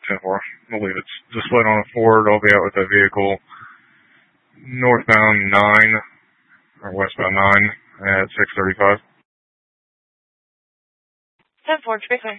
10-4. I believe it's displayed on a Ford. I'll be out with that vehicle northbound 9 or westbound 9 at 6:35. 10-4,